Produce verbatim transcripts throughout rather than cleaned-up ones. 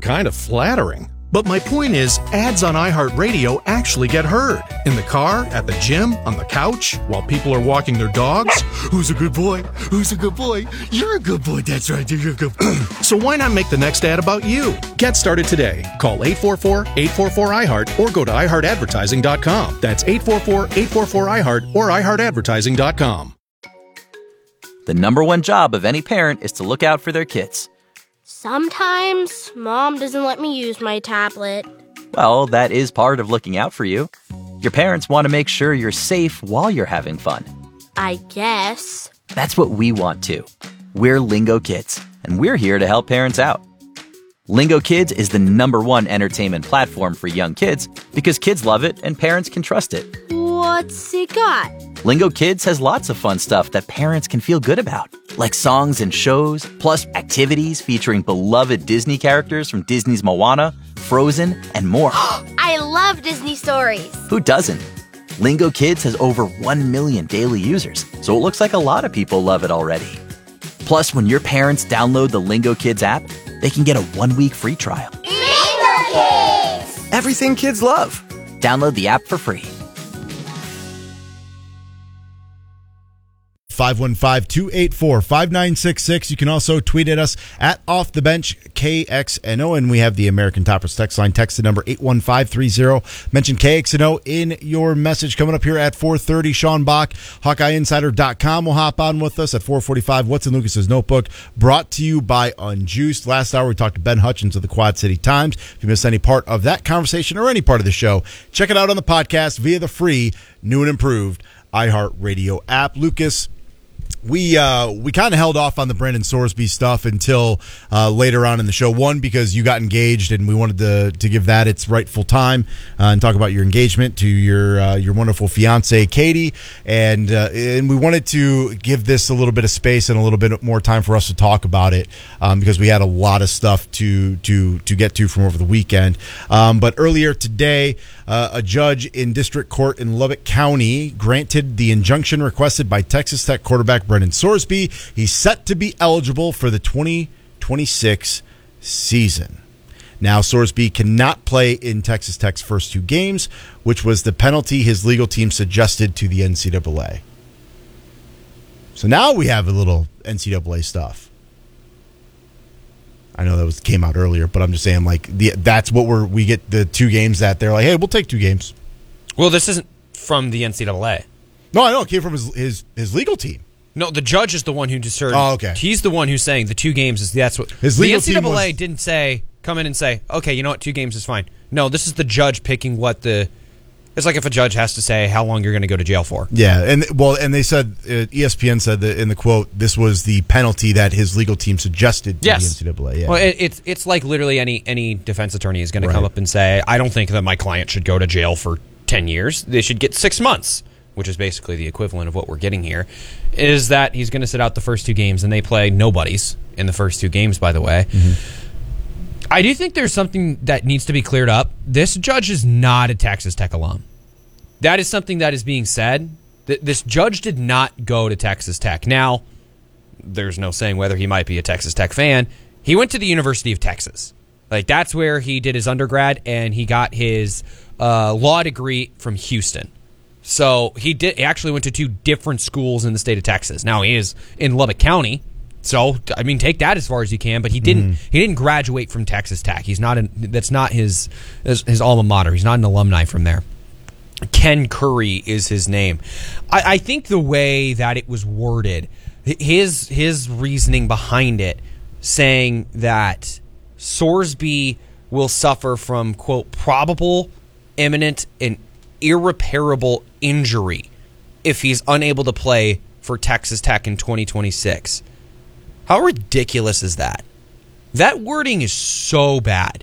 kind of flattering. But my point is, ads on iHeartRadio actually get heard. In the car, at the gym, on the couch, while people are walking their dogs. Who's a good boy? Who's a good boy? You're a good boy. That's right. You're a good boy. So why not make the next ad about you? Get started today. Call eight four four, eight four four, I heart or go to i heart advertising dot com. That's eight four four, eight four four, I heart or i heart advertising dot com. The number one job of any parent is to look out for their kids. Sometimes Mom doesn't let me use my tablet. Well, that is part of looking out for you. Your parents want to make sure you're safe while you're having fun. I guess. That's what we want too. We're Lingo Kids, and we're here to help parents out. Lingo Kids is the number one entertainment platform for young kids because kids love it and parents can trust it. What's it got? Lingo Kids has lots of fun stuff that parents can feel good about, like songs and shows, plus activities featuring beloved Disney characters from Disney's Moana, Frozen, and more. I love Disney stories. Who doesn't? Lingo Kids has over one million daily users, so it looks like a lot of people love it already. Plus, when your parents download the Lingo Kids app, they can get a one-week free trial. Lingo Kids! Everything kids love. Download the app for free. five one five, two eight four, five nine six six. You can also tweet at us at Off the Bench K X N O, and we have the American Toppers text line. Text the number eight one five three zero. Mention K X N O in your message. Coming up here at four thirty, Sean Bach, Hawkeye Insider dot com will hop on with us at four forty-five. What's in Lucas's Notebook? Brought to you by Unjuiced. Last hour we talked to Ben Hutchins of the Quad City Times. If you missed any part of that conversation or any part of the show, check it out on the podcast via the free, new and improved iHeartRadio app. Lucas, We uh, we kind of held off on the Brandon Sorsby stuff until uh, later on in the show. One, because you got engaged, and we wanted to to give that its rightful time uh, and talk about your engagement to your uh, your wonderful fiance Katie, and uh, and we wanted to give this a little bit of space and a little bit more time for us to talk about it um, because we had a lot of stuff to to to get to from over the weekend. Um, but earlier today, uh, a judge in district court in Lubbock County granted the injunction requested by Texas Tech quarterback Brandon Sorsby. He's set to be eligible for the twenty twenty-six season. Now, Sorsby cannot play in Texas Tech's first two games, which was the penalty his legal team suggested to the N C double A. So now we have a little N C double A stuff. I know that was came out earlier, but I'm just saying, like, the, that's what we're we get the two games that they're like, hey, we'll take two games. Well, this isn't from the N C double A. No, I know it came from his his, his legal team. No, the judge is the one who decided. Oh, okay. He's the one who's saying the two games is that's what his the legal N C double A team was, didn't say. Come in and say, okay, you know what, two games is fine. No, this is the judge picking what the. It's like if a judge has to say how long you're going to go to jail for. Yeah, and well, and they said uh, E S P N said that in the quote, this was the penalty that his legal team suggested to yes. the N C double A. Yeah. Well, it, it's it's like literally any any defense attorney is going Right. to come up and say, I don't think that my client should go to jail for ten years. They should get six months. Which is basically the equivalent of what we're getting here, is that he's going to sit out the first two games, and they play nobodies in the first two games, by the way. Mm-hmm. I do think there's something that needs to be cleared up. This judge is not a Texas Tech alum. That is something that is being said. This judge did not go to Texas Tech. Now, there's no saying whether he might be a Texas Tech fan. He went to the University of Texas. Like, that's where he did his undergrad, and he got his uh, law degree from Houston. So he did. He actually went to two different schools in the state of Texas. Now he is in Lubbock County, so I mean, take that as far as you can. But he didn't. Mm. He didn't graduate from Texas Tech. He's not. An, that's not his, his his alma mater. He's not an alumni from there. Ken Curry is his name. I, I think the way that it was worded, his his reasoning behind it, saying that Sorsby will suffer from quote probable, imminent, and irreparable injury if he's unable to play for Texas Tech in twenty twenty-six. How ridiculous is that? That wording is so bad.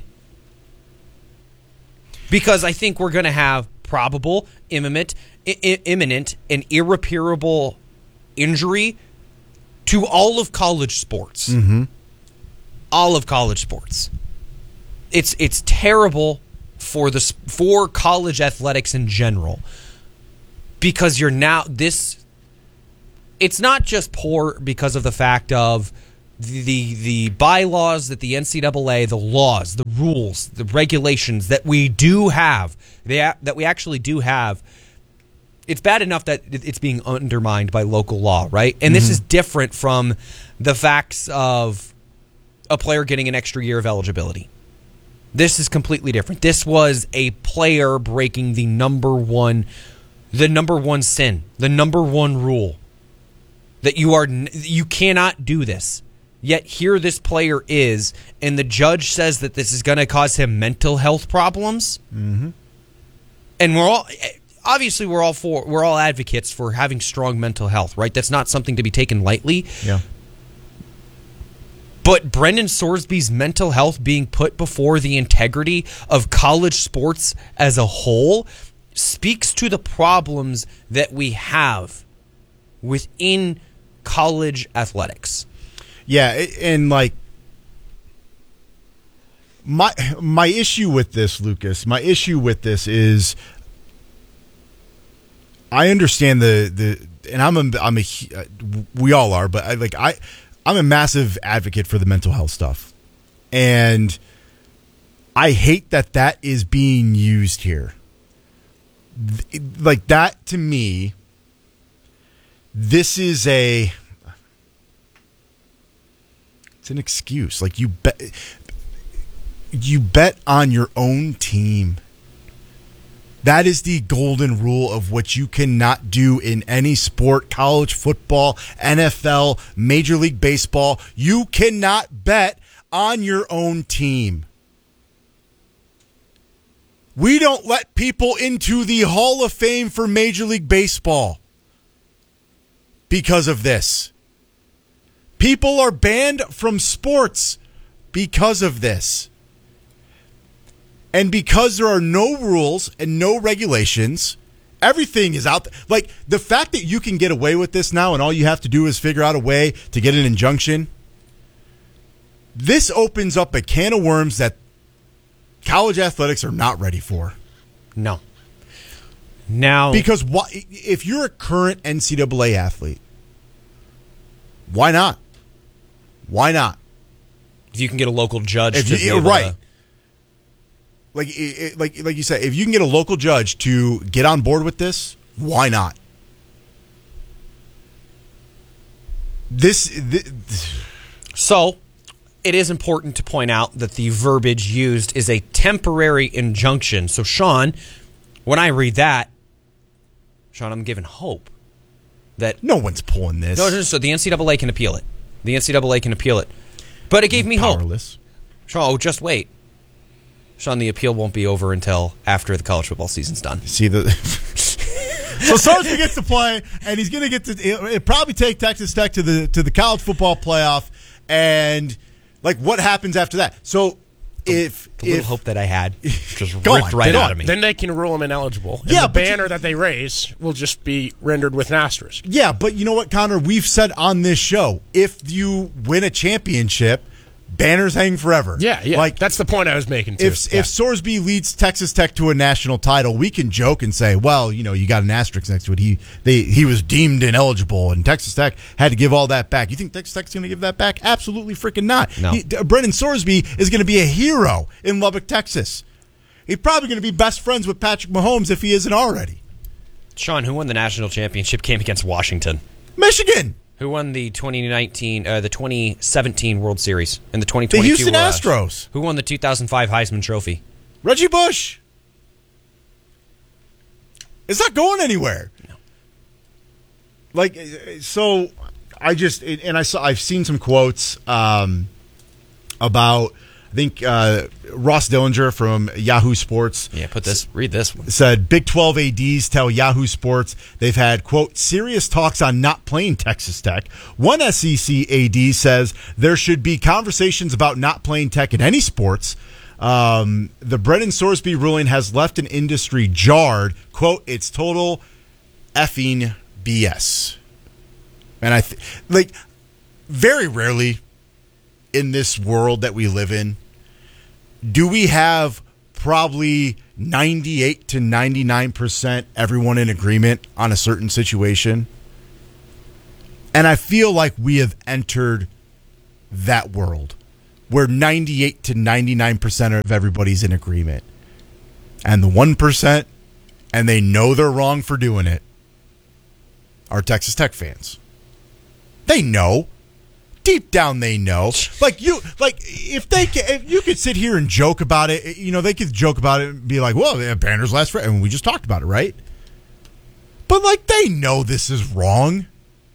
Because I think we're going to have probable, imminent, I- imminent, and irreparable injury to all of college sports. Mm-hmm. All of college sports. It's it's terrible for the for college athletics in general, because you're now this it's not just poor because of the fact of the, the the bylaws that the N C double A, the laws, the rules, the regulations that we do have, they, that we actually do have, it's bad enough that it's being undermined by local law, right? And mm-hmm. this is different from the facts of a player getting an extra year of eligibility. This is completely different. This was a player breaking the number one, the number one sin, the number one rule that you are you cannot do this. Yet here this player is, and the judge says that this is going to cause him mental health problems. Mm-hmm. And we're all obviously we're all for we're all advocates for having strong mental health, right? That's not something to be taken lightly. Yeah. But Brendan Sorsby's mental health being put before the integrity of college sports as a whole speaks to the problems that we have within college athletics. Yeah, and like my my issue with this, Lucas, my issue with this is I understand the the and I'm a I'm a we all are, but I like I I'm a massive advocate for the mental health stuff. And I hate that that is being used here. Like that to me, this is a it's an excuse. Like you bet you bet on your own team. That is the golden rule of what you cannot do in any sport, college football, N F L, Major League Baseball. You cannot bet on your own team. We don't let people into the Hall of Fame for Major League Baseball because of this. People are banned from sports because of this. And because there are no rules and no regulations, everything is out there. Like, the fact that you can get away with this now and all you have to do is figure out a way to get an injunction, this opens up a can of worms that college athletics are not ready for. No. Now, because why, if you're a current N C double A athlete, why not? Why not? If you can get a local judge if to you, be able right. to... Like, it, like, like you said, if you can get a local judge to get on board with this, why not? This, this so, it is important to point out that the verbiage used is a temporary injunction. So, Sean, when I read that, Sean, I'm given hope that no one's pulling this. No, no, so the N C double A can appeal it. The N C double A can appeal it, but it gave me Powerless. hope. Sean, oh, just wait. Sean, the appeal won't be over until after the college football season's done. See the so Sorsby gets to play, and he's going to get to it'll, it'll probably take Texas Tech to the to the college football playoff, and like what happens after that? So if the little if, hope that I had just ripped on, right then out on. of me. Then they can rule him ineligible. And yeah, the but banner you, that they raise will just be rendered with an asterisk. Yeah, but you know what, Connor? We've said on this show, if you win a championship, banners hang forever. Yeah, yeah. Like, that's the point I was making, too. If yeah. if Sorsby leads Texas Tech to a national title, we can joke and say, well, you know, you got an asterisk next to it. He they he was deemed ineligible, and Texas Tech had to give all that back. You think Texas Tech's going to give that back? Absolutely freaking not. No. He, Brendan Sorsby is going to be a hero in Lubbock, Texas. He's probably going to be best friends with Patrick Mahomes if he isn't already. Sean, who won the national championship game against Washington? Michigan. Who won the twenty nineteen, uh, the twenty seventeen World Series and the twenty twenty-two? The Houston uh, Astros. Who won the two thousand five Heisman Trophy? Reggie Bush. It's not going anywhere. No. Like, so I just and I saw I've seen some quotes um, about. I think uh, Ross Dillinger from Yahoo Sports. Yeah, put this. Read this one. Said Big twelve A Ds tell Yahoo Sports they've had, quote, serious talks on not playing Texas Tech. One S E C A D says there should be conversations about not playing Tech in any sports. Um, the Brendan Sorsby ruling has left an industry jarred. Quote, it's total effing B S. And I th- like very rarely in this world that we live in do we have probably ninety-eight to ninety-nine percent everyone in agreement on a certain situation? And I feel like we have entered that world where ninety-eight to ninety-nine percent of everybody's in agreement. And the one percent, and they know they're wrong for doing it, are Texas Tech fans. They know. Deep down, they know. Like you, like if they, can, if you could sit here and joke about it, you know, they could joke about it and be like, "Well, they have Banner's last friend," and we just talked about it, right? But like, they know this is wrong.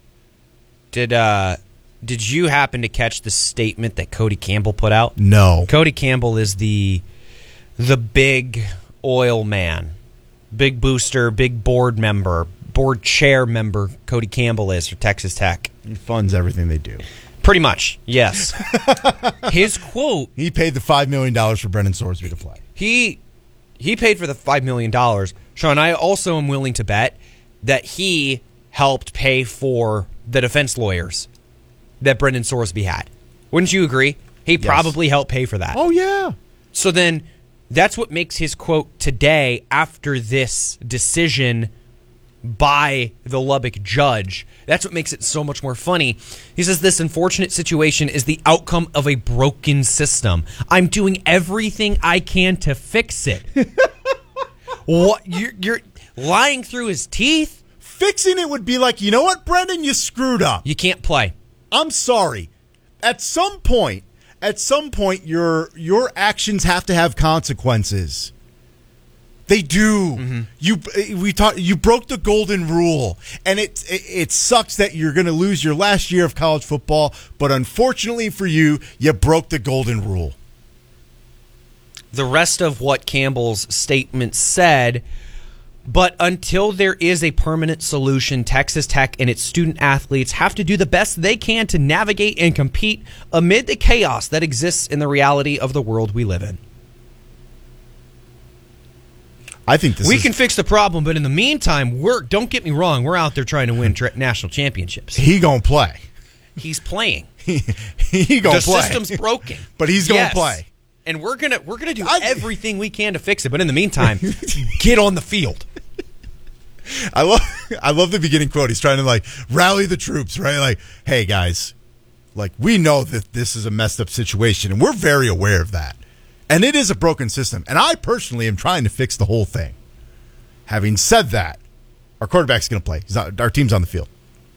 Did uh, did you happen to catch the statement that Cody Campbell put out? No. Cody Campbell is the the big oil man, big booster, big board member, board chair member. Cody Campbell is for Texas Tech. He funds everything they do. Pretty much, yes. His quote... He paid the five million dollars for Brennan Sorsby to play. He he paid for the five million dollars. Sean, I also am willing to bet that he helped pay for the defense lawyers that Brennan Sorsby had. Wouldn't you agree? He Yes. probably helped pay for that. Oh, yeah. So then that's what makes his quote today after this decision by the Lubbock judge. That's what makes it so much more funny. He says this unfortunate situation is the outcome of a broken system. I'm doing everything I can to fix it. What you're, you're lying through his teeth? Fixing it would be like, you know what, Brendan, you screwed up. You can't play. I'm sorry. At some point, at some point, your your actions have to have consequences. They do. Mm-hmm. You we talk, You broke the golden rule, and it, it it sucks that you're going to lose your last year of college football. But unfortunately for you, you broke the golden rule. The rest of what Campbell's statement said, but until there is a permanent solution, Texas Tech and its student athletes have to do the best they can to navigate and compete amid the chaos that exists in the reality of the world we live in. I think this we is, can fix the problem, but in the meantime, we're don't get me wrong, we're out there trying to win tra- national championships. He gonna play. He's playing. he he gonna the play. The system's broken, but he's gonna yes. play. And we're gonna we're gonna do I, everything we can to fix it. But in the meantime, get on the field. I love I love the beginning quote. He's trying to like rally the troops, right? Like, hey guys, like we know that this is a messed up situation, and we're very aware of that. And it is a broken system. And I personally am trying to fix the whole thing. Having said that, our quarterback's going to play. He's not, our team's on the field.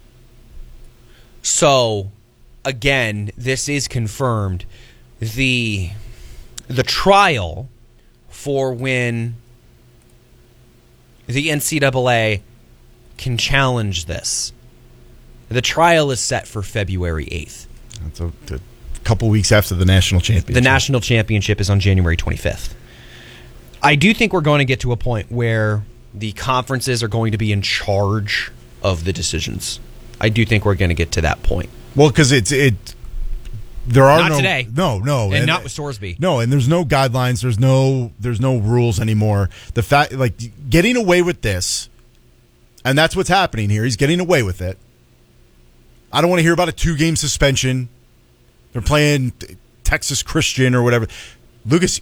So, again, this is confirmed. The the trial for when the N C double A can challenge this, the trial is set for February eighth. That's a, a couple weeks after the national championship. The national championship is on January twenty-fifth. I do think we're going to get to a point where the conferences are going to be in charge of the decisions. I do think we're going to get to that point. Well, because it's it. There are not no today. No, no, and, and not with Sorsby. No, and there's no guidelines. There's no there's no rules anymore. The fact, like getting away with this, and that's what's happening here. He's getting away with it. I don't want to hear about a two game suspension. They're playing Texas Christian or whatever. Lucas,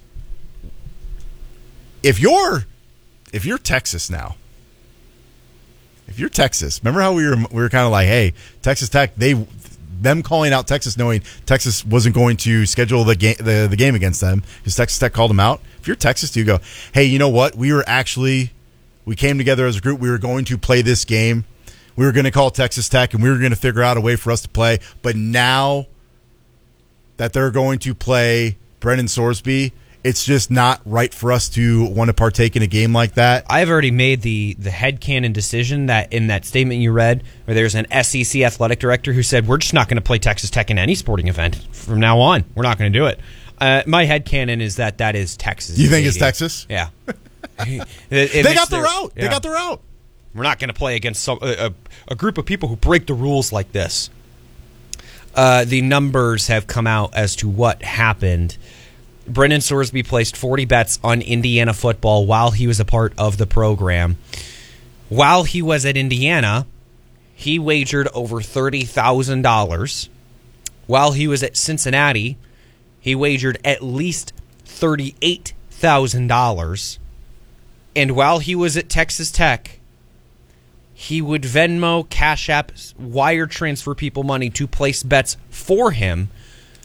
if you're if you're Texas now, if you're Texas, remember how we were we were kind of like, hey, Texas Tech, they them calling out Texas, knowing Texas wasn't going to schedule the game the, the game against them because Texas Tech called them out. If you're Texas, do you go, hey, you know what? We were actually we came together as a group. We were going to play this game. We were going to call Texas Tech, and we were going to figure out a way for us to play. But now that they're going to play Brennan Sorsby, it's just not right for us to want to partake in a game like that. I've already made the the headcanon decision that in that statement you read, where there's an S E C athletic director who said, we're just not going to play Texas Tech in any sporting event from now on. We're not going to do it. Uh, my headcanon is that that is Texas. You think it's Texas? Yeah. it, they it makes got the their- route. yeah. They got the route. We're not going to play against some, a, a, a group of people who break the rules like this. Uh, the numbers have come out as to what happened. Brennan Sorsby placed forty bets on Indiana football while he was a part of the program. While he was at Indiana, he wagered over thirty thousand dollars. While he was at Cincinnati, he wagered at least thirty-eight thousand dollars. And while he was at Texas Tech, he would Venmo, Cash App, wire transfer people money to place bets for him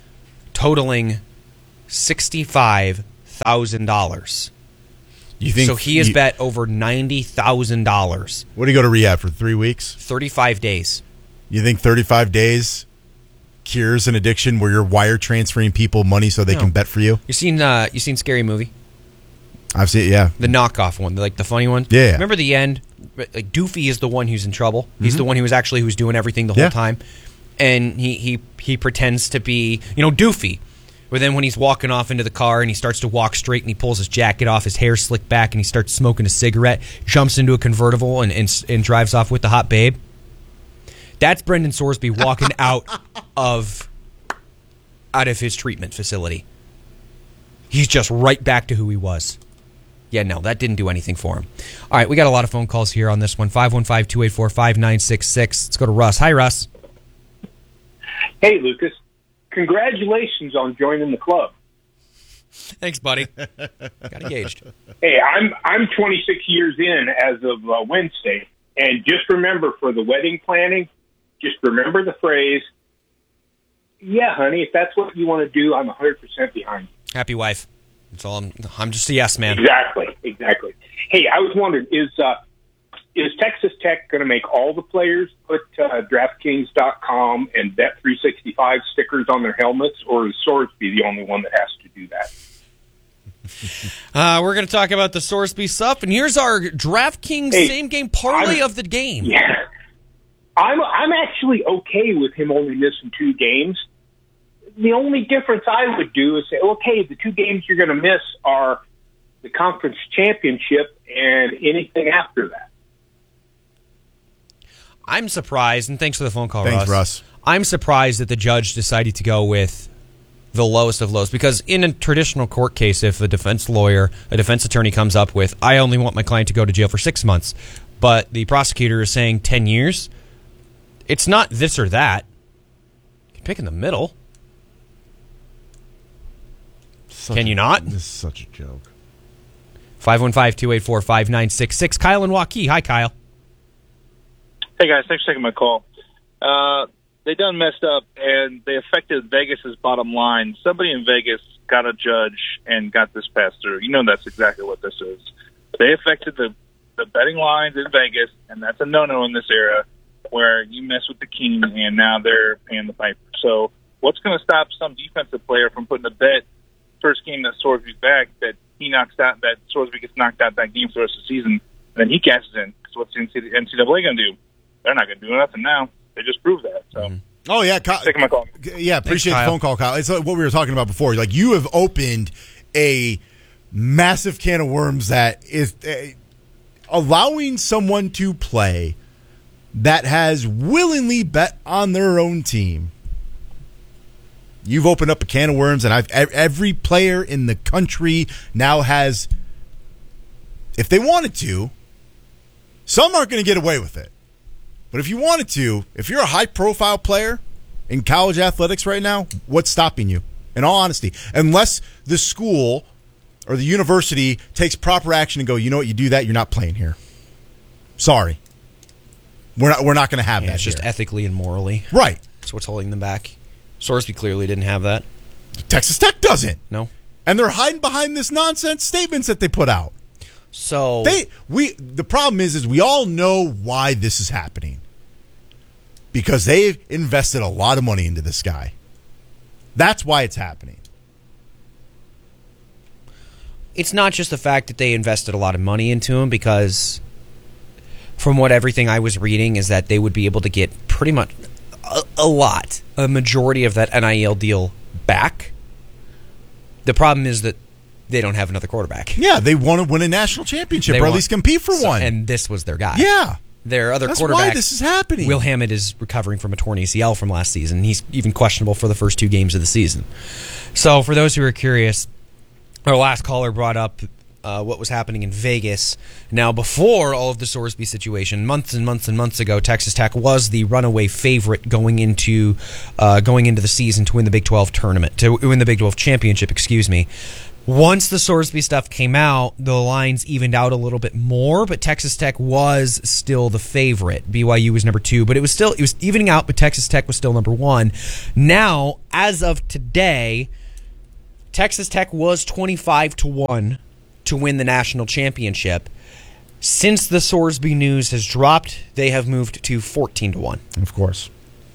totaling sixty-five thousand dollars. You think So he has you- bet over ninety thousand dollars. What do you go to rehab for? Three weeks? thirty-five days. You think thirty-five days cures an addiction where you're wire transferring people money so they No. can bet for you? You seen uh, you seen Scary Movie? I've seen it, yeah. The knockoff one, like the funny one? Yeah. Remember the end? Like Doofy is the one who's in trouble. He's the one who was actually who's doing everything the whole Yeah. time. And he, he, he pretends to be, you know, Doofy. But then when he's walking off into the car and he starts to walk straight and he pulls his jacket off, his hair slicked back, and he starts smoking a cigarette, jumps into a convertible and, and, and drives off with the hot babe. That's Brendan Sorsby walking out of out of his treatment facility. He's just right back to who he was. Yeah, no, that didn't do anything for him. All right, we got a lot of phone calls here on this one. five one five, two eight four, five nine six six. Let's go to Russ. Hi, Russ. Hey, Lucas. Congratulations on joining the club. Thanks, buddy. Got engaged. Hey, I'm I'm twenty-six years in as of uh, Wednesday, and just remember for the wedding planning, just remember the phrase, yeah, honey, if that's what you want to do, I'm one hundred percent behind you. Happy wife. That's all. I'm, I'm just a yes man. Exactly, exactly. Hey, I was wondering, is uh, is Texas Tech going to make all the players put uh, DraftKings dot com and Bet three sixty-five stickers on their helmets, or is Sorsby the only one that has to do that? Uh, we're going to talk about the Sorsby stuff, and here's our DraftKings Hey, same game parlay I'm- of the game. Yeah, I'm I'm actually okay with him only missing two games. The only difference I would do is say, okay, the two games you're going to miss are the conference championship and anything after that. I'm surprised, and thanks for the phone call, Thanks, Russ. Russ. I'm surprised that the judge decided to go with the lowest of lows, because in a traditional court case, if a defense lawyer, a defense attorney comes up with, I only want my client to go to jail for six months, but the prosecutor is saying ten years, it's not this or that. You can pick in the middle. Such Can a- you not? This is such a joke. five one five, two eight four, five nine six six. Kyle and Waukee. Hi, Kyle. Hey guys, thanks for taking my call. Uh, they done messed up and they affected Vegas's bottom line. Somebody in Vegas got a judge and got this passed through. You know that's exactly what this is. They affected the the betting lines in Vegas, and that's a no-no in this era where you mess with the king and now they're paying the piper. So what's going to stop some defensive player from putting a bet first game that Sorsby's back that he knocks out, that Sorsby gets knocked out that game for the rest of the season, and then he cashes in? Because what's the N C double A going to do? They're not going to do nothing now. They just proved that. So, mm-hmm. Oh, yeah. Kyle, taking my call. Yeah, appreciate Thanks, the phone call, Kyle. It's like what we were talking about before. Like, you have opened a massive can of worms that is uh, allowing someone to play that has willingly bet on their own team. You've opened up a can of worms, and I've every player in the country now has, if they wanted to, some aren't going to get away with it. But if you wanted to, if you're a high-profile player in college athletics right now, what's stopping you? In all honesty, unless the school or the university takes proper action and go, you know what, you do that, you're not playing here. Sorry, we're not. We're not going to have Yeah, that. it's just here. ethically and morally. Right. That's what's holding them back. Sorsby clearly didn't have that. Texas Tech doesn't, No. and they're hiding behind this nonsense statements that they put out. So They we the problem is is we all know why this is happening. Because they've invested a lot of money into this guy. That's why it's happening. it's not just the fact that they invested a lot of money into him, because from what everything I was reading is that they would be able to get pretty much a, a lot, a majority of that N I L deal back. The problem is that they don't have another quarterback. Yeah, they want to win a national championship They or at want- least compete for so- one. And this was their guy. Yeah. Their other That's quarterback. why this is happening. Will Hammond is recovering from a torn A C L from last season. He's even questionable for the first two games of the season. So for those who are curious, our last caller brought up uh, what was happening in Vegas. Now, before all of the Sorsby situation, months and months and months ago, Texas Tech was the runaway favorite going into uh, going into the season to win the Big twelve tournament, to win the Big twelve championship, excuse me. Once the Sorsby stuff came out, the lines evened out a little bit more, but Texas Tech was still the favorite. B Y U was number two, but it was still it was evening out, but Texas Tech was still number one. Now, as of today, Texas Tech was twenty-five to one to win the national championship. Since the Sorsby news has dropped, they have moved to fourteen to one. Of course.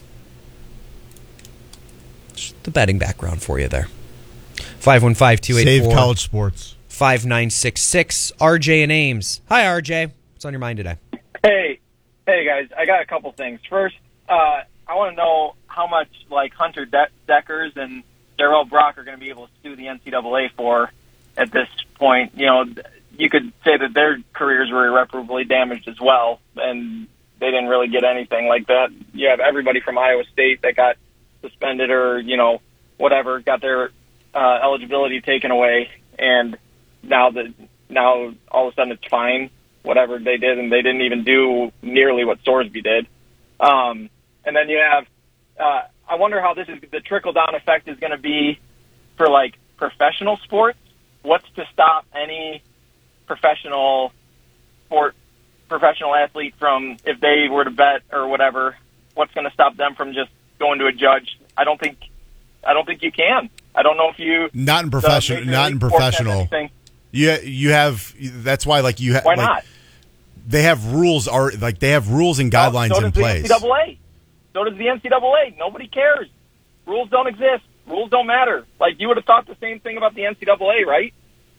Just the betting background for you there. five one five, two eight four, Save college sports. five nine six six. R J and Ames. Hi, R J. What's on your mind today? Hey, hey guys, I got a couple things. First, uh, I want to know how much like Hunter De- Deckers and Darrell Brock are going to be able to sue the N C double A for at this point. You know, you could say that their careers were irreparably damaged as well, and they didn't really get anything like that. You have everybody from Iowa State that got suspended or, you know, whatever, got their uh, eligibility taken away, and now that now all of a sudden it's fine, whatever they did, and they didn't even do nearly what Sorsby did. Um, and then you have, uh, I wonder how this is the trickle down effect is going to be for like professional sports. What's to stop any professional sport, professional athlete from, if they were to bet or whatever, what's going to stop them from just going to a judge? I don't think, I don't think you can. I don't know if you not in professional, not in professional. You you have that's why like you have why like, not? They have rules are like they have rules and guidelines so, so in does place. The N C double A. So does the N C double A. Nobody cares. Rules don't exist. Rules don't matter. Like you would have thought the same thing about the N C double A, right?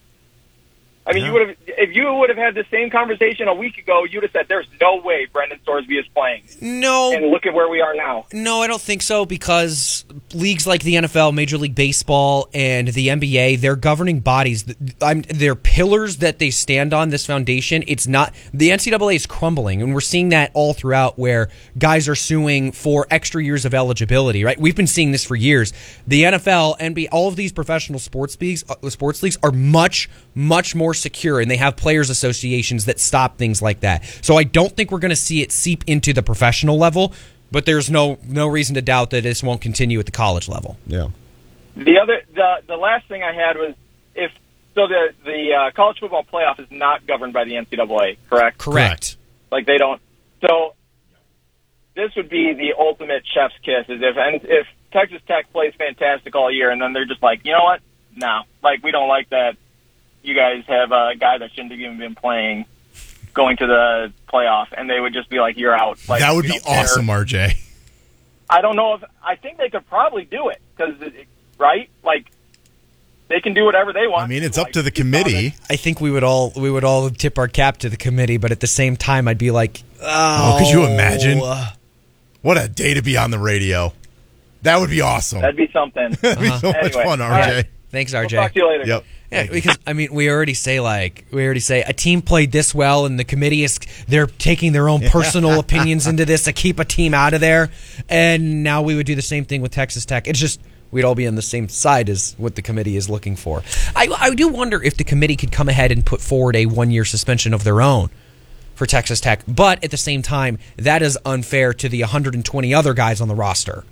I mean, Yeah. you would have if you would have had the same conversation a week ago. You'd have said, "There's no way Brendan Sorsby is playing." No. And look at where we are now. No, I don't think so, because leagues like the N F L, Major League Baseball, and the N B A, they're governing bodies. I'm, they're pillars that they stand on, this foundation. It's not, the N C double A is crumbling, and we're seeing that all throughout where guys are suing for extra years of eligibility, right? We've been seeing this for years. The N F L, N B A, all of these professional sports leagues, uh, sports leagues are much, much more secure, and they have players associations that stop things like that. So I don't think we're going to see it seep into the professional level, but there's no no reason to doubt that this won't continue at the college level. Yeah. The other, the the last thing I had was if so the the uh, college football playoff is not governed by the N C double A, correct? Correct. Like they don't. So this would be the ultimate chef's kiss. Is if and if Texas Tech plays fantastic all year, and then they're just like, you know what? No, like we don't like that. You guys have a guy that shouldn't have even been playing going to the playoff, and they would just be like, you're out. Like, that would we be don't care. awesome, R J. I don't know if I think they could probably do it because, right? Like they can do whatever they want. I mean, it's like, up to the committee. I think we would all we would all tip our cap to the committee, but at the same time, I'd be like, oh, Oh, could you imagine? uh, What a day to be on the radio. That would be awesome. That'd be something. That'd be so much Anyway, fun, all R J. right. Thanks, R We'll J. talk to you later. Yep. Yeah, because I mean, we already say like we already say a team played this well, and the committee is they're taking their own personal opinions into this to keep a team out of there, and now we would do the same thing with Texas Tech. It's just we'd all be on the same side as what the committee is looking for. I, I do wonder if the committee could come ahead and put forward a one-year suspension of their own for Texas Tech, but at the same time, that is unfair to the one hundred twenty other guys on the roster.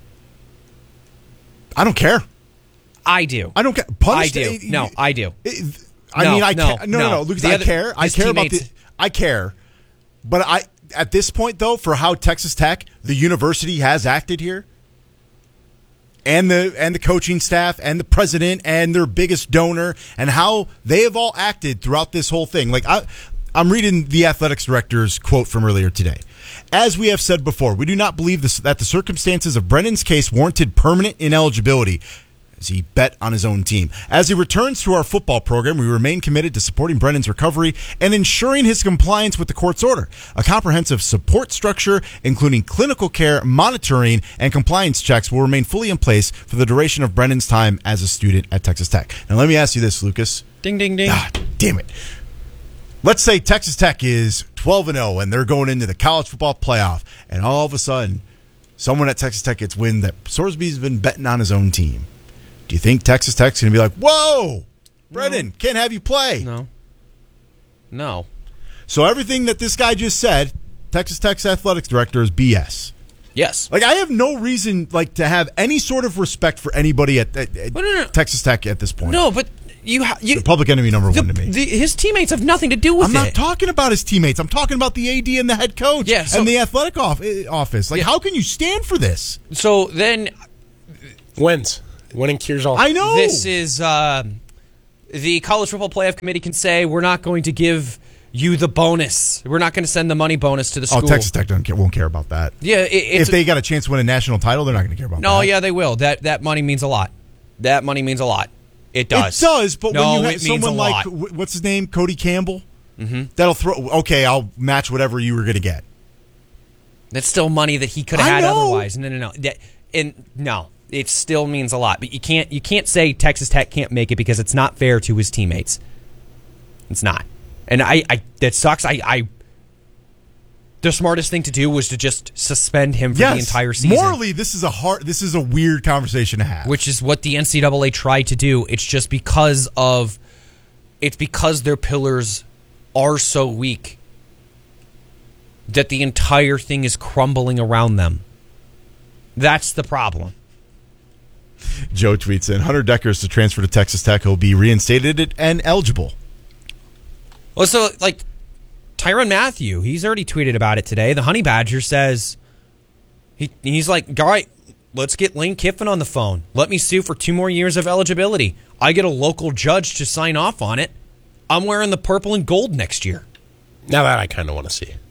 I don't care. I do. I don't care. Punish I do. the- No, I do. It- I No, mean, I no, care. No, no, no. no. Lucas, The I other- care. I his care about the. teammates- I care, but I at this point though, for how Texas Tech, the university, has acted here, and the and the coaching staff and the president and their biggest donor, and how they have all acted throughout this whole thing. Like I, I'm reading the athletics director's quote from earlier today. As we have said before, we do not believe this, that the circumstances of Brennan's case warranted permanent ineligibility, as he bet on his own team. As he returns to our football program, we remain committed to supporting Brennan's recovery and ensuring his compliance with the court's order. A comprehensive support structure, including clinical care, monitoring, and compliance checks, will remain fully in place for the duration of Brennan's time as a student at Texas Tech. Now, let me ask you this, Lucas. Ding, ding, ding. God damn it. Let's say Texas Tech is twelve and oh and they're going into the college football playoff, and all of a sudden, someone at Texas Tech gets wind that Sorsby's been betting on his own team. Do you think Texas Tech's going to be like, whoa, Brennan, no. Can't have you play? No. No. So everything that this guy just said, Texas Tech's athletics director, is B S. Yes. Like, I have no reason like to have any sort of respect for anybody at, at, at no, no, no. Texas Tech at this point. No, but You, ha- you the public enemy number one the, to me. The, his teammates have nothing to do with I'm it. not talking about his teammates. I'm talking about the A D and the head coach Yeah, so- and the athletic off- office. Like, Yeah. how can you stand for this? So then, Wins. Winning cures all. I know. this is uh, the College Football Playoff Committee can say we're not going to give you the bonus. We're not going to send the money bonus to the Oh, school. Texas Tech don't care, won't care about that. Yeah, it, it's If they got a chance to win a national title, they're not going to care about no, that. yeah, they will. That that money means a lot. That money means a lot. It does. It does, but no, when you it have means someone a like, lot. wh- what's his name, Cody Campbell, mm-hmm. that'll throw, okay, I'll match whatever you were going to get. That's still money that he could have I had know. otherwise. No, no, no. That, and no, it still means a lot. But you can't you can't say Texas Tech can't make it because it's not fair to his teammates. It's not. And I, I that sucks. I, I the smartest thing to do was to just suspend him for Yes, the entire season. morally, this is a hard, this is a weird conversation to have. Which is what the N C double A tried to do. It's just because of it's because their pillars are so weak that the entire thing is crumbling around them. That's the problem. Joe tweets in, Hunter Decker is to transfer to Texas Tech. He'll be reinstated and eligible. Well, so, like, Tyrann Mathieu, he's already tweeted about it today. The Honey Badger says, he he's like, all right, let's get Lane Kiffin on the phone. Let me sue for two more years of eligibility. I get a local judge to sign off on it. I'm wearing the purple and gold next year. Now that I kind of want to see.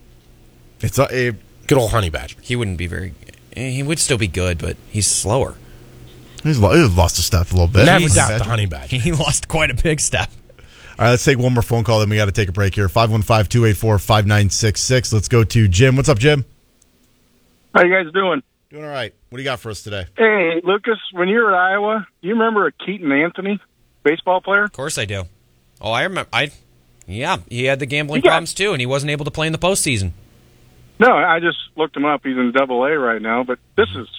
It's a, a Good old Honey Badger. He wouldn't be very... He would still be good, but he's slower. he's, lo- he's lost a step a little bit. Never Honey doubt Badger. the Honey Badger. He lost quite a big step. All right, let's take one more phone call, then we got to take a break here. five one five, two eight four, five nine six six. Let's go to Jim. What's up, Jim? How you guys doing? Doing all right. What do you got for us today? Hey, Lucas, when you were at Iowa, do you remember a Keaton Anthony, baseball player? Of course I do. Oh, I remember. I, yeah, he had the gambling He got- problems too, and he wasn't able to play in the postseason. No, I just looked him up. He's in Double A right now, but this is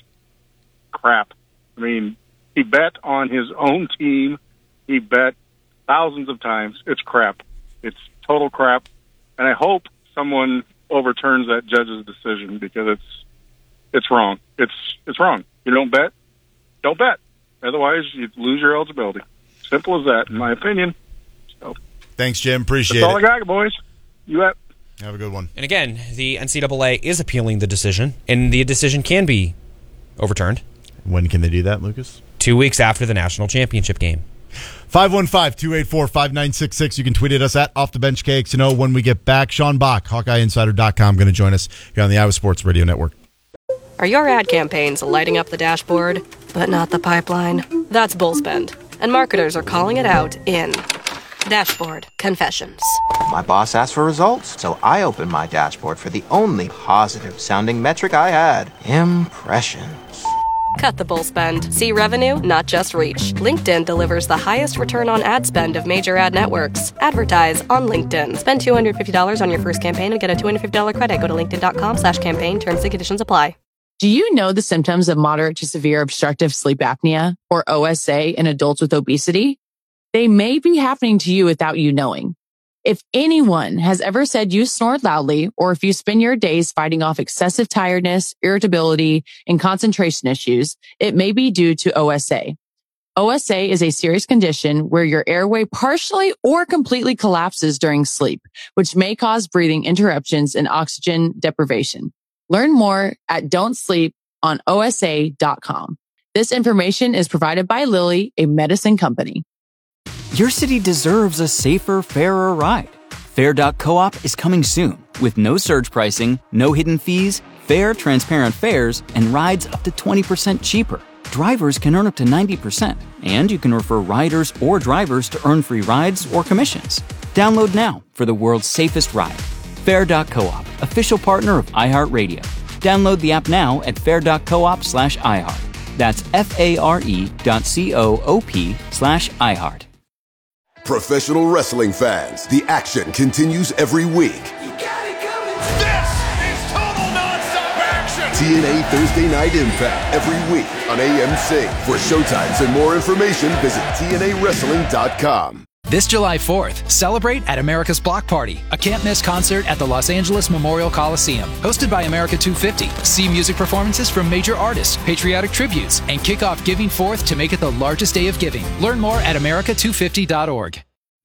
crap. I mean, he bet on his own team. He bet thousands of times. It's crap. It's total crap. And I hope someone overturns that judge's decision because it's it's wrong. It's it's wrong. You don't bet, don't bet. Otherwise, you lose your eligibility. Simple as that, in my opinion. So, Thanks, Jim. Appreciate that's all it. I got, boys. You bet. Have a good one. And again, the N C double A is appealing the decision, and the decision can be overturned When can they do that, Lucas? two weeks after the national championship game. five one five, two eight four, five nine six six. You can tweet at us at Off the Bench K X N O. When we get back, Sean Bach, Hawkeye Insider dot com, going to join us here on the Iowa Sports Radio Network. Are your ad campaigns lighting up the dashboard, but not the pipeline? That's Bullspend, and marketers are calling it out in Dashboard Confessions. My boss asked for results, so I opened my dashboard for the only positive-sounding metric I had, impressions. Cut the bull spend. See revenue, not just reach. LinkedIn delivers the highest return on ad spend of major ad networks. Advertise on LinkedIn. Spend two hundred fifty dollars on your first campaign and get a two hundred fifty dollars credit. Go to linkedin.com slash campaign. Terms and conditions apply. Do you know the symptoms of moderate to severe obstructive sleep apnea, or O S A, in adults with obesity? They may be happening to you without you knowing. If anyone has ever said you snored loudly, or if you spend your days fighting off excessive tiredness, irritability, and concentration issues, it may be due to O S A. O S A is a serious condition where your airway partially or completely collapses during sleep, which may cause breathing interruptions and oxygen deprivation. Learn more at don't sleep on O S A dot com. This information is provided by Lilly, a medicine company. Your city deserves a safer, fairer ride. Fair dot coop is coming soon with no surge pricing, no hidden fees, fair, transparent fares, and rides up to twenty percent cheaper. Drivers can earn up to ninety percent, and you can refer riders or drivers to earn free rides or commissions. Download now for the world's safest ride. Fair dot coop, official partner of iHeartRadio. Download the app now at fair dot coop slash iHeart. That's F-A-R-E dot C-O-O-P slash iHeart. Professional wrestling fans, the action continues every week. This is total nonstop action! T N A Thursday Night Impact every week on A M C. For showtimes and more information, visit T N A wrestling dot com. This July fourth, celebrate at America's Block Party, a can't-miss concert at the Los Angeles Memorial Coliseum. Hosted by America two fifty, see music performances from major artists, patriotic tributes, and kick off Giving Fourth to make it the largest day of giving. Learn more at america two fifty dot org.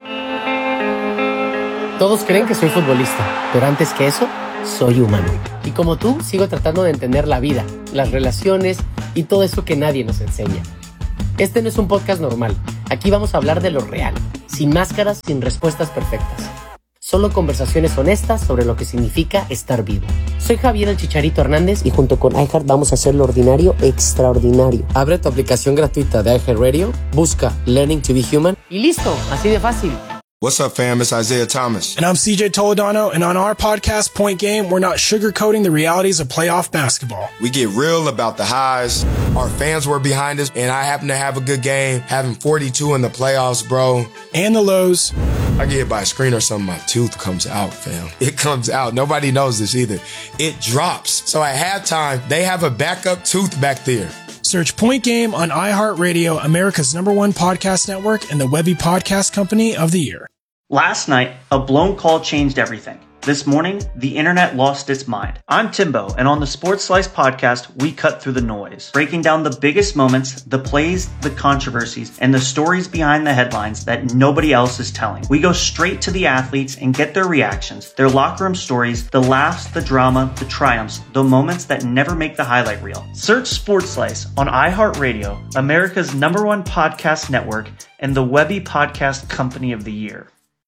Todos creen que soy futbolista, pero antes que eso, soy humano. Y como tú, sigo tratando de entender la vida, las relaciones y todo eso que nadie nos enseña. Este no es un podcast normal. Aquí vamos a hablar de lo real, sin máscaras, sin respuestas perfectas. Solo conversaciones honestas sobre lo que significa estar vivo. Soy Javier el Chicharito Hernández y junto con iHeart vamos a hacer lo ordinario extraordinario. Abre tu aplicación gratuita de iHeartRadio, busca Learning to be Human y listo, así de fácil. What's up, fam? It's Isaiah Thomas. And I'm C J Toledano, and on our podcast, Point Game, we're not sugarcoating the realities of playoff basketball. We get real about the highs. Our fans were behind us, and I happen to have a good game, having forty-two in the playoffs, bro. And the lows. I get hit by a screen or something, my tooth comes out, fam. It comes out. Nobody knows this either. It drops. So at halftime, they have a backup tooth back there. Search Point Game on iHeartRadio, America's number one podcast network, and the Webby Podcast Company of the Year. Last night, a blown call changed everything. This morning, the internet lost its mind. I'm Timbo, and on the Sports Slice podcast, we cut through the noise, breaking down the biggest moments, the plays, the controversies, and the stories behind the headlines that nobody else is telling. We go straight to the athletes and get their reactions, their locker room stories, the laughs, the drama, the triumphs, the moments that never make the highlight reel. Search Sports Slice on iHeartRadio, America's number one podcast network, and the Webby Podcast Company of the Year.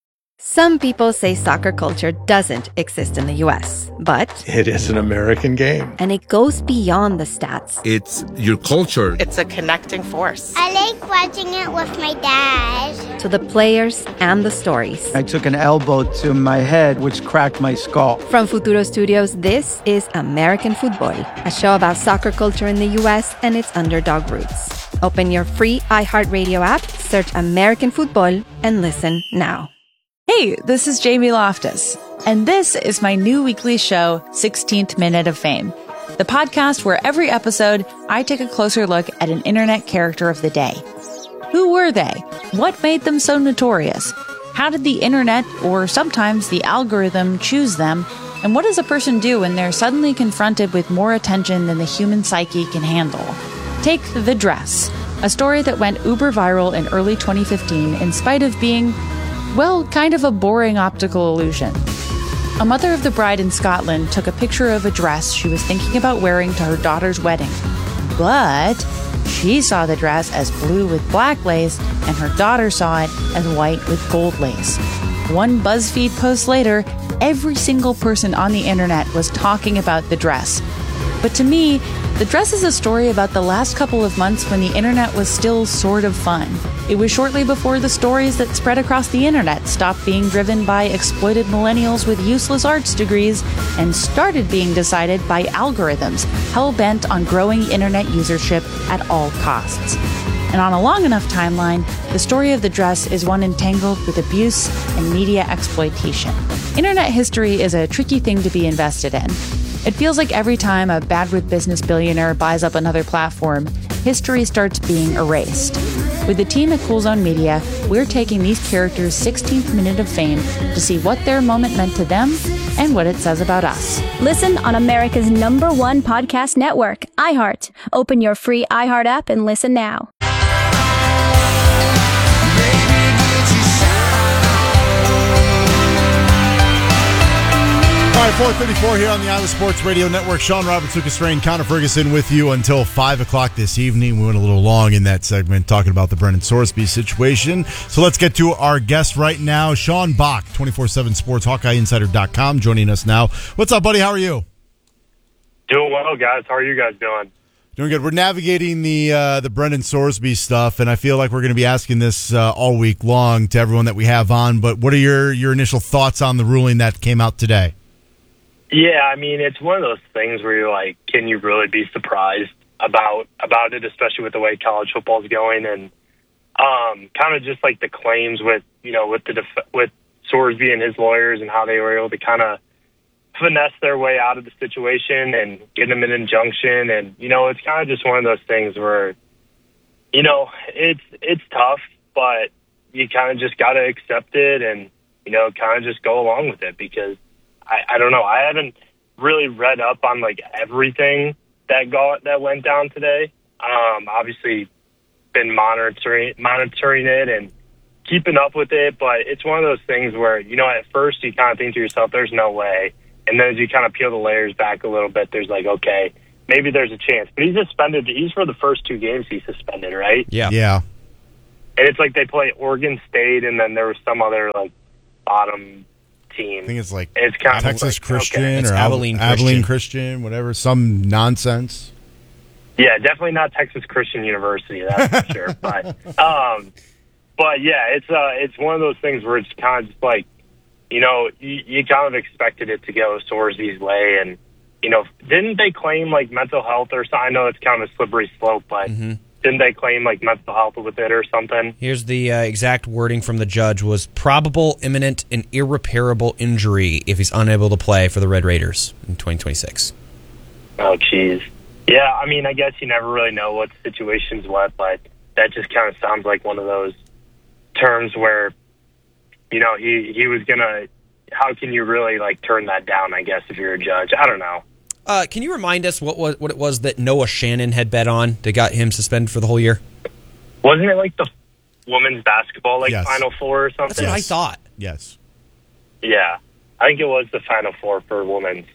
Some people say soccer culture doesn't exist in the U S, but it is an American game. And it goes beyond the stats. It's your culture. It's a connecting force. I like watching it with my dad. To the players and the stories. I took an elbow to my head, which cracked my skull. From Futuro Studios, this is American Football, a show about soccer culture in the U S and its underdog roots. Open your free iHeartRadio app, search American Football, and listen now. Hey, this is Jamie Loftus, and this is my new weekly show, sixteenth Minute of Fame, the podcast where every episode I take a closer look at an internet character of the day. Who were they? What made them so notorious? How did the internet, or sometimes the algorithm, choose them? And what does a person do when they're suddenly confronted with more attention than the human psyche can handle? Take The Dress, a story that went uber viral in early twenty fifteen in spite of being, well, kind of a boring optical illusion. A mother of the bride in Scotland took a picture of a dress she was thinking about wearing to her daughter's wedding. But she saw the dress as blue with black lace, and her daughter saw it as white with gold lace. One BuzzFeed post later, every single person on the internet was talking about the dress. But to me, the dress is a story about the last couple of months when the internet was still sort of fun. It was shortly before the stories that spread across the internet stopped being driven by exploited millennials with useless arts degrees and started being decided by algorithms hell-bent on growing internet usership at all costs. And on a long enough timeline, the story of the dress is one entangled with abuse and media exploitation. Internet history is a tricky thing to be invested in. It feels like every time a bad with business billionaire buys up another platform, history starts being erased. With the team at Cool Zone Media, we're taking these characters' sixteenth minute of fame to see what their moment meant to them and what it says about us. Listen on America's number one podcast network, iHeart. Open your free iHeart app and listen now. All right, four thirty-four here on the Iowa Sports Radio Network. Sean Roberts, Lucas Strain, Connor Ferguson with you until five o'clock this evening. We went a little long in that segment talking about the Brennan Sorsby situation. So let's get to our guest right now, Sean Bach, twenty-four seven Sports, Hawkeye Insider dot com, joining us now. What's up, buddy? How are you? Doing well, guys. How are you guys doing? Doing good. We're navigating the uh, the Brennan Sorsby stuff, and I feel like we're going to be asking this uh, all week long to everyone that we have on. But what are your, your initial thoughts on the ruling that came out today? Yeah, I mean, it's one of those things where you're like, can you really be surprised about about it, especially with the way college football is going, and um, kind of just like the claims with you know with the def- with Sorsby and his lawyers and how they were able to kind of finesse their way out of the situation and get him an injunction, and you know it's kind of just one of those things where you know it's it's tough, but you kind of just got to accept it and, you know, kind of just go along with it because I, I don't know. I haven't really read up on like everything that got, that went down today. Um, obviously been monitoring, monitoring it and keeping up with it, but it's one of those things where, you know, at first you kind of think to yourself, there's no way. And then as you kind of peel the layers back a little bit, there's like, okay, maybe there's a chance. But he's suspended. He's for the first two games he's suspended, right? Yeah. Yeah. And it's like they play Oregon State, and then there was some other like bottom team. I think it's like it's kind Texas of like, Christian okay. or It's Abilene Abilene, Christian. Christian, whatever, some nonsense. Yeah, definitely not Texas Christian University, that's for sure. But, um, but yeah, it's uh, it's one of those things where it's kind of just like, you know, you, you kind of expected it to go Sorzy's way, and you know, didn't they claim like mental health or something? I know it's kind of a slippery slope, but Mm-hmm. didn't they claim like mental health with it or something? Here's the uh, exact wording from the judge was probable, imminent, and irreparable injury if he's unable to play for the Red Raiders in twenty twenty-six. Oh, jeez. Yeah, I mean, I guess you never really know what the situation's what, but that just kind of sounds like one of those terms where, you know, he, he was going to, how can you really, like, turn that down, I guess, if you're a judge? I don't know. Uh, can you remind us what was what it was that Noah Shannon had bet on that got him suspended for the whole year? Wasn't it, like, the women's basketball, like, Yes. Final Four or something? That's what I thought. Yes. Yeah. I think it was the Final Four for women's.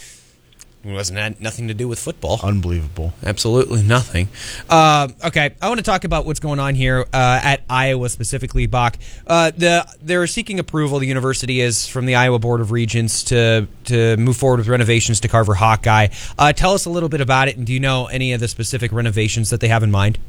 It wasn't had nothing to do with football. Unbelievable. Absolutely nothing. Uh, okay, I want to talk about what's going on here uh, at Iowa specifically, Bach. Uh, the they're seeking approval. The university is from the Iowa Board of Regents to to move forward with renovations to Carver Hawkeye. Uh, tell us a little bit about it, and do you know any of the specific renovations that they have in mind?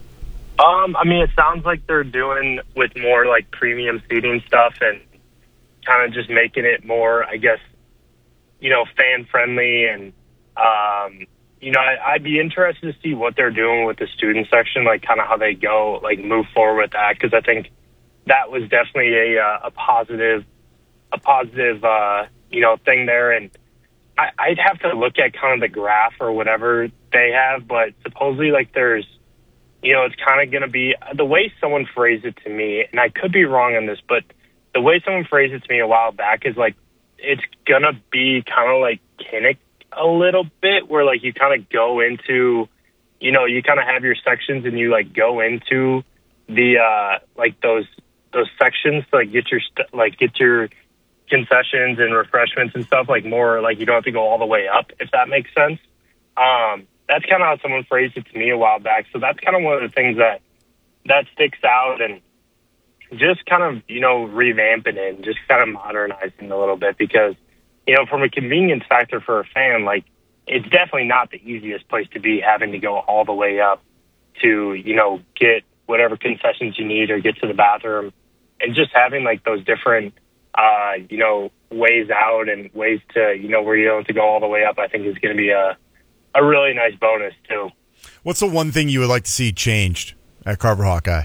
Um, I mean, it sounds like they're doing with more like premium seating stuff and kind of just making it more, I guess, you know, fan friendly. And, um, you know, I, I'd be interested to see what they're doing with the student section, like kind of how they go, like move forward with that. Cause I think that was definitely a, uh, a positive, a positive, uh, you know, thing there. And I, I'd have to look at kind of the graph or whatever they have, but supposedly like there's, you know, it's kind of going to be the way someone phrased it to me, and I could be wrong on this, but the way someone phrased it to me a while back is like, it's going to be kind of like Kinnick a little bit, where like you kind of go into, you know, you kind of have your sections and you like go into the, uh, like those, those sections to like get your, st- like get your concessions and refreshments and stuff, like more like you don't have to go all the way up, if that makes sense. Um, That's kind of how someone phrased it to me a while back. So that's kind of one of the things that that sticks out, and just kind of, you know, revamping it and just kind of modernizing it a little bit because, you know, from a convenience factor for a fan, like it's definitely not the easiest place to be, having to go all the way up to, you know, get whatever concessions you need or get to the bathroom, and just having like those different, uh, you know, ways out and ways to, you know, where you don't have to go all the way up, I think is going to be a, a really nice bonus too. What's the one thing you would like to see changed at Carver Hawkeye?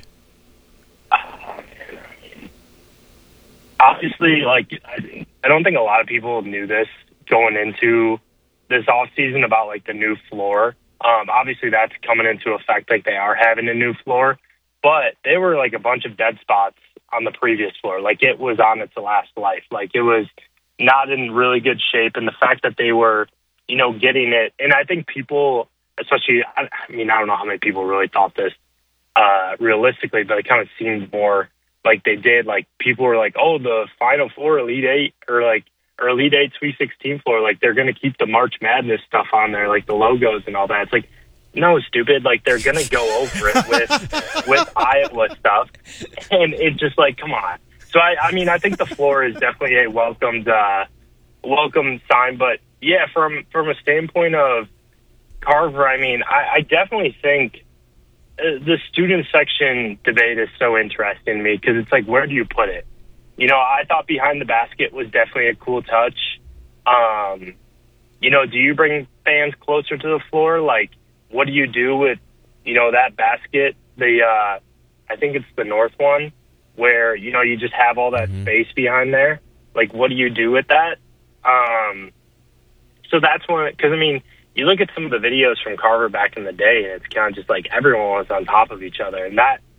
Obviously, like, I, I don't think a lot of people knew this going into this off season about like the new floor. Um, obviously that's coming into effect, like they are having a new floor, but there were like a bunch of dead spots on the previous floor. Like it was on its last life. Like it was not in really good shape. And the fact that they were, you know, getting it. And I think people, especially, I, I mean, I don't know how many people really thought this uh, realistically, but it kind of seemed more like they did. Like people were like, oh, the Final Four, Elite Eight, or like, or Elite Eight, Sweet sixteen floor, like they're going to keep the March Madness stuff on there, like the logos and all that. It's like, no, stupid. Like they're going to go over it with, with Iowa stuff. And it's just like, come on. So, I, I mean, I think the floor is definitely a welcomed, uh, welcome sign, but yeah, from from a standpoint of Carver, I mean, I, I definitely think uh, the student section debate is so interesting to me because it's like, where do you put it? You know, I thought behind the basket was definitely a cool touch. Um, you know, do you bring fans closer to the floor? Like, what do you do with, you know, that basket? The uh, I think it's the north one where, you know, you just have all that mm-hmm. space behind there. Like, what do you do with that? Um, so that's one, because, I mean, you look at some of the videos from Carver back in the day, and it's kind of just like everyone was on top of each other. And that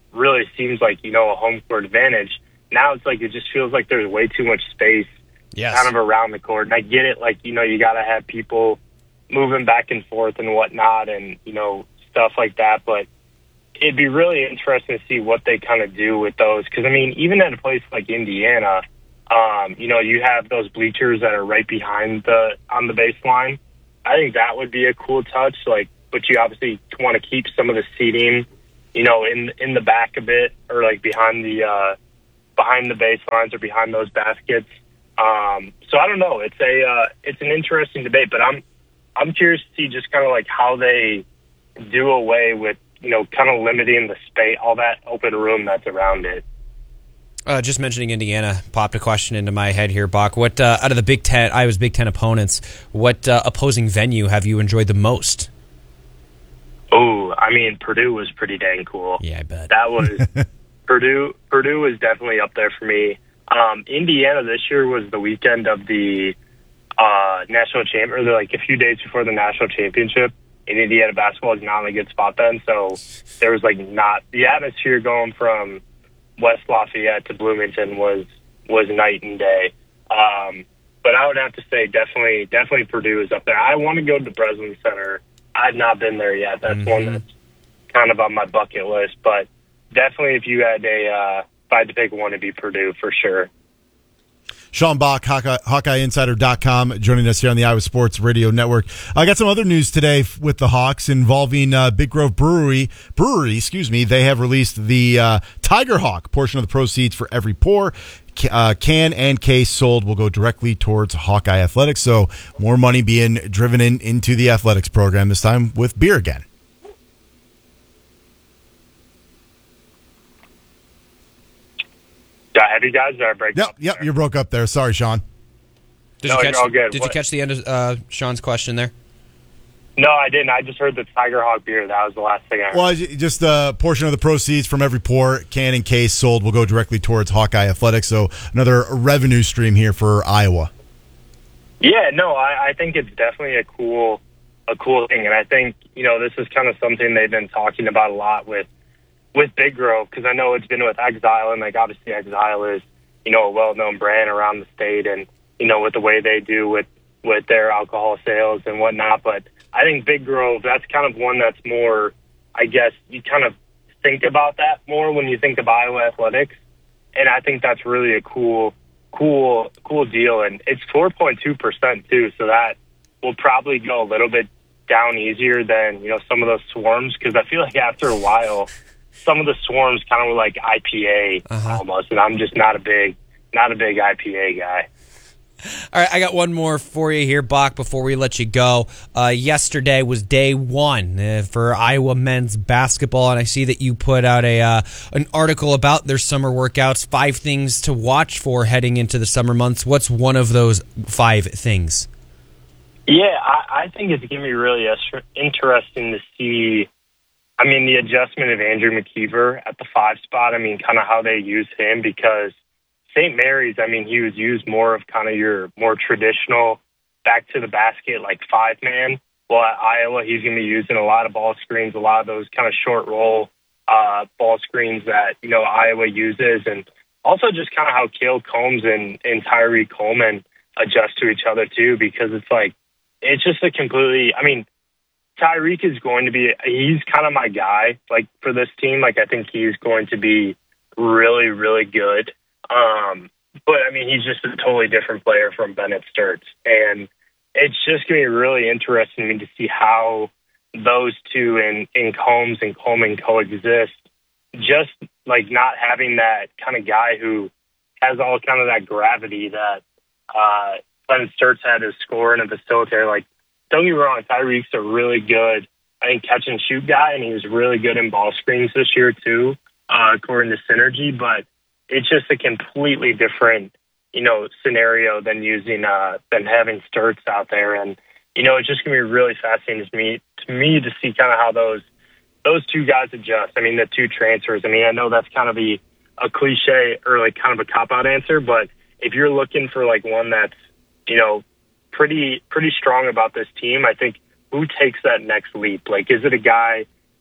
really seems like, you know, a home court advantage. Now it's like it just feels like there's way too much space yes. kind of around the court. And I get it, like, you know, you got to have people moving back and forth and whatnot and, you know, stuff like that. But it'd be really interesting to see what they kind of do with those. Because, I mean, even at a place like Indiana, um, you know, you have those bleachers that are right behind the on the baseline. I think that would be a cool touch. Like, but you obviously want to keep some of the seating, you know, in in the back a bit, or like behind the uh, behind the baselines or behind those baskets. Um, so I don't know. It's a uh, it's an interesting debate, but I'm I'm curious to see just kind of like how they do away with, you know, kind of limiting the space, all that open room that's around it. Uh, just mentioning Indiana popped a question into my head here, Bach. What uh, out of the Big Ten, Iowa's Big Ten opponents, what uh, opposing venue have you enjoyed the most? Oh, I mean, Purdue was pretty dang cool. Yeah, I bet. That was Purdue. Purdue was definitely up there for me. Um, Indiana this year was the weekend of the uh, national champ, or like a few days before the national championship. And Indiana basketball is not in a good spot then, so there was like not the atmosphere going from West Lafayette to Bloomington was was night and day. Um, but I would have to say definitely definitely Purdue is up there. I want to go to the Breslin Center. I've not been there yet. That's mm-hmm. one that's kind of on my bucket list. But definitely, if you had a uh, if I had to pick one, it'd be Purdue for sure. Sean Bach, Hawkeye, Hawkeye Insider dot com, joining us here on the Iowa Sports Radio Network. I got some other news today with the Hawks involving uh, Big Grove Brewery. Brewery, excuse me. They have released the uh, Tiger Hawk portion of the proceeds for every pour. Uh, can and case sold will go directly towards Hawkeye Athletics. So more money being driven in into the athletics program, this time with beer again. Did I have you guys? Or I break yep, up yep, you broke up there. Sorry, Sean. Did no, you catch, you're all good. Did What? you catch the end of uh, Sean's question there? No, I didn't. I just heard the Tiger Hawk beer. That was the last thing I heard. Well, just a portion of the proceeds from every pour, can, and case sold will go directly towards Hawkeye Athletics. So another revenue stream here for Iowa. Yeah, no, I, I think it's definitely a cool, a cool thing, and I think, you know, this is kind of something they've been talking about a lot with with Big Grove, because I know it's been with Exile, and like obviously Exile is, you know, a well-known brand around the state, and you know, with the way they do with with their alcohol sales and whatnot. But I think Big Grove, that's kind of one that's more, I guess, you kind of think about that more when you think of Iowa athletics. And I think that's really a cool, cool, cool deal. And it's four point two percent too. So that will probably go a little bit down easier than, you know, some of those swarms. Cause I feel like after a while, some of the swarms kind of were like I P A uh-huh. almost. And I'm just not a big, not a big I P A guy. All right, I got one more for you here, Bach, before we let you go. Uh, yesterday was day one uh, for Iowa men's basketball, and I see that you put out a uh, an article about their summer workouts, five things to watch for heading into the summer months. What's one of those five things? Yeah, I, I think it's going to be really interesting to see, I mean, the adjustment of Andrew McKeever at the five spot. I mean, kind of how they use him, because Saint Mary's, I mean, he was used more of kind of your more traditional back to the basket, like five man. Well, at Iowa, he's going to be using a lot of ball screens, a lot of those kind of short roll uh, ball screens that, you know, Iowa uses. And also just kind of how Cale Combs and, and Tyree Coleman adjust to each other too, because it's like, it's just a completely, I mean, Tyreek is going to be, he's kind of my guy, like for this team. Like, I think he's going to be really, really good. Um, but I mean, he's just a totally different player from Bennett Sturts. And it's just going to be really interesting to me to see how those two in, in Combs and Coleman coexist. Just like not having that kind of guy who has all kind of that gravity that, uh, Bennett Sturts had as scorer and a facilitator. Like, don't get me wrong, Tyreek's a really good, I think, catch and shoot guy, and he was really good in ball screens this year too, uh, according to Synergy, but it's just a completely different, you know, scenario than using, uh, than having Sturts out there. And, you know, it's just going to be really fascinating to me, to me to see kind of how those, those two guys adjust. I mean, the two transfers. I mean, I know that's kind of a, a cliche or like kind of a cop-out answer, but if you're looking for like one that's, you know, pretty, pretty strong about this team, I think who takes that next leap? Like, is it a guy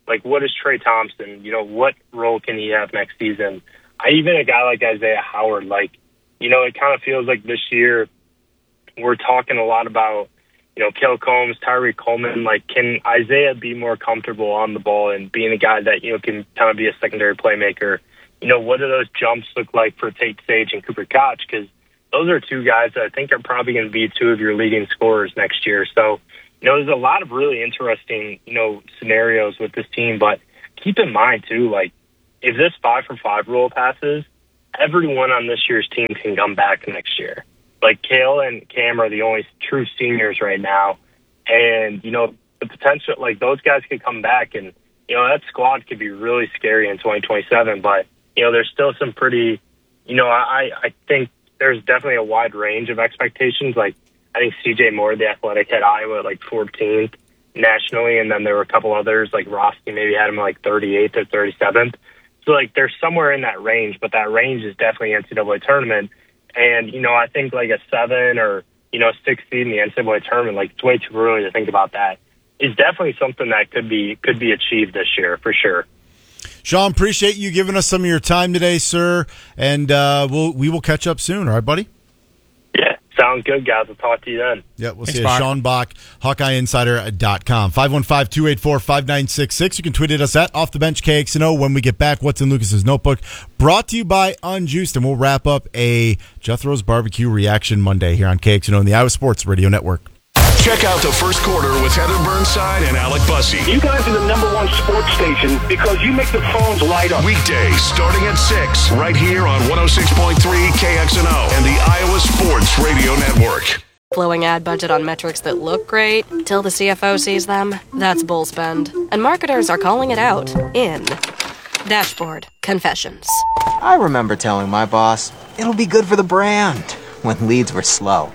Like, what is Trey Thompson? You know, what role can he have next season? I, even a guy like Isaiah Howard, like, you know, it kind of feels like this year we're talking a lot about, you know, Kale Combs, Tyree Coleman. Like, can Isaiah be more comfortable on the ball and being a guy that, you know, can kind of be a secondary playmaker? You know, what do those jumps look like for Tate Sage and Cooper Koch? Because those are two guys that I think are probably going to be two of your leading scorers next year. So, you know, there's a lot of really interesting, you know, scenarios with this team. But keep in mind, too, like, if this five for five rule passes, everyone on this year's team can come back next year. Like, Kale and Cam are the only true seniors right now. And, you know, the potential, like, those guys could come back and, you know, that squad could be really scary in twenty twenty-seven. But, you know, there's still some pretty, you know, I, I think there's definitely a wide range of expectations. Like, I think C J Moore, the Athletic, had Iowa at like fourteenth nationally. And then there were a couple others, like Roski maybe had him like thirty-eighth or thirty-seventh. So, like, they're somewhere in that range, but that range is definitely N C double A tournament. And, you know, I think like a seven or, you know, six seed in the N C double A tournament, like, it's way too early to think about that. Is definitely something that could be could be achieved this year for sure. Sean, appreciate you giving us some of your time today, sir, and uh, we'll we will catch up soon. All right, buddy? Yeah, sounds good, guys. I'll talk to you then. Yeah, we'll Thanks, see you. Bach. Sean Bach, Hawkeye Insider dot com. five one five, two eight four, five nine six six. You can tweet at us at Off the Bench K X N O. When we get back, What's in Lucas's Notebook? Brought to you by Unjuiced, and we'll wrap up a Jethro's Barbecue Reaction Monday here on K X N O and the Iowa Sports Radio Network. Check out the first quarter with Heather Burnside and Alec Bussey. You guys are the number one sports station because you make the phones light up. Weekdays starting at six, right here on one oh six point three K X N O and the Iowa Sports Radio Network. Blowing ad budget on metrics that look great till the C F O sees them? That's bull spend. And marketers are calling it out in Dashboard Confessions. I remember telling my boss, it'll be good for the brand, when leads were slow.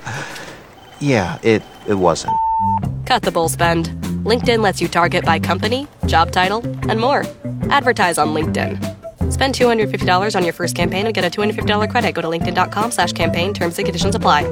Yeah, it, it wasn't. Cut the bull spend. LinkedIn lets you target by company, job title, and more. Advertise on LinkedIn. Spend two hundred fifty dollars on your first campaign and get a two hundred fifty dollars credit. Go to linkedin.com slash campaign. Terms and conditions apply.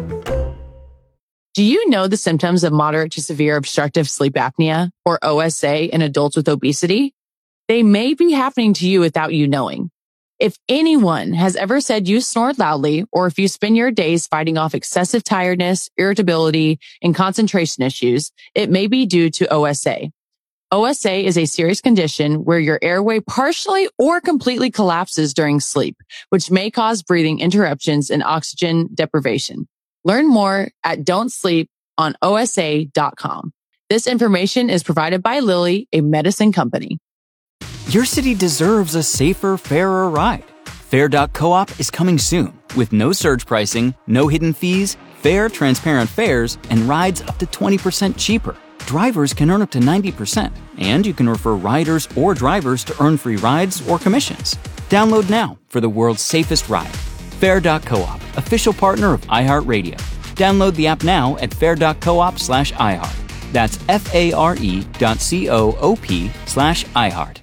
Do you know the symptoms of moderate to severe obstructive sleep apnea, or O S A, in adults with obesity? They may be happening to you without you knowing. If anyone has ever said you snored loudly, or if you spend your days fighting off excessive tiredness, irritability, and concentration issues, it may be due to O S A. O S A is a serious condition where your airway partially or completely collapses during sleep, which may cause breathing interruptions and oxygen deprivation. Learn more at don't sleep on O S A dot com. This information is provided by Lilly, a medicine company. Your city deserves a safer, fairer ride. Fair dot coop is coming soon with no surge pricing, no hidden fees, fair, transparent fares, and rides up to twenty percent cheaper. Drivers can earn up to ninety percent, and you can refer riders or drivers to earn free rides or commissions. Download now for the world's safest ride. Fair dot coop, official partner of iHeartRadio. Download the app now at fair dot coop slash iHeart. That's F-A-R-E dot C-O-O-P slash iHeart.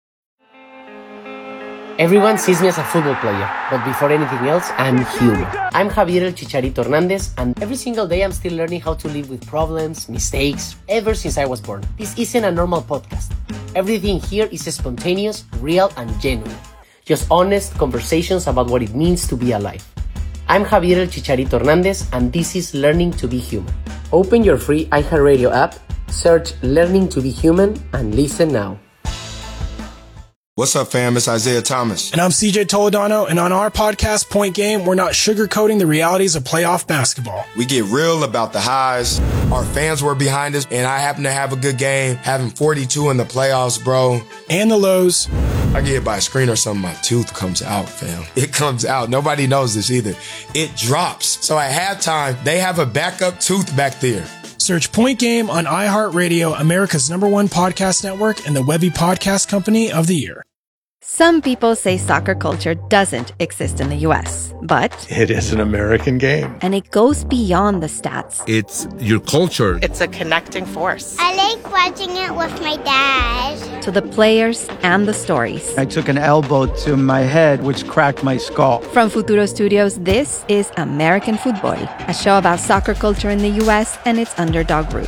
Everyone sees me as a football player, but before anything else, I'm human. I'm Javier El Chicharito Hernandez, and every single day I'm still learning how to live with problems, mistakes, ever since I was born. This isn't a normal podcast. Everything here is spontaneous, real, and genuine. Just honest conversations about what it means to be alive. I'm Javier El Chicharito Hernandez, and this is Learning to Be Human. Open your free iHeartRadio app, search Learning to Be Human, and listen now. What's up, fam? It's Isaiah Thomas. And I'm C J Toledano, and on our podcast, Point Game, we're not sugarcoating the realities of playoff basketball. We get real about the highs. Our fans were behind us, and I happen to have a good game, having forty-two in the playoffs, bro. And the lows. I get hit by a screen or something, my tooth comes out, fam. It comes out. Nobody knows this either. It drops. So at halftime, they have a backup tooth back there. Search Point Game on iHeartRadio, America's number one podcast network, and the Webby Podcast Company of the Year. Some people say soccer culture doesn't exist in the U S, but It is an American game. and it goes beyond the stats. It's your culture. It's a connecting force. I like watching it with my dad. To the players and the stories. I took an elbow to my head, which cracked my skull. From Futuro Studios, this is American Football, a show about soccer culture in the U S and its underdog roots.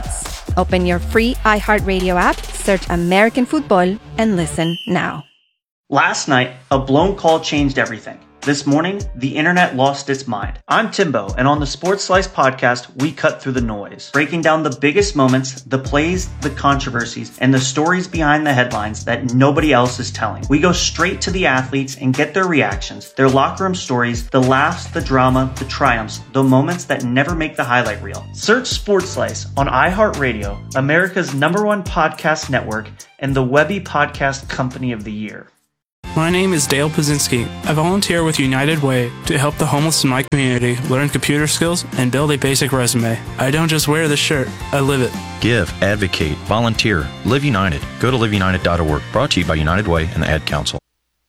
Open your free iHeartRadio app, search American Football, and listen now. Last night, a blown call changed everything. This morning, the internet lost its mind. I'm Timbo, and on the Sports Slice podcast, we cut through the noise, breaking down the biggest moments, the plays, the controversies, and the stories behind the headlines that nobody else is telling. We go straight to the athletes and get their reactions, their locker room stories, the laughs, the drama, the triumphs, the moments that never make the highlight reel. Search Sports Slice on iHeartRadio, America's number one podcast network, and the Webby Podcast Company of the Year. My name is Dale Pazinski. I volunteer with United Way to help the homeless in my community learn computer skills and build a basic resume. I don't just wear the shirt, I live it. Give, advocate, volunteer, Live United. Go to live united dot org. Brought to you by United Way and the Ad Council.